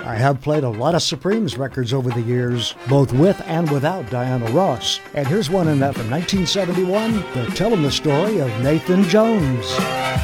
I have played a lot of Supremes records over the years, both with and without Diana Ross. And here's one in that from 1971. They're telling the story of Nathan Jones.